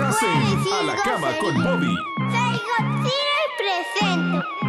Estás en A la Cama con Bobby. Soy Godzilla y presento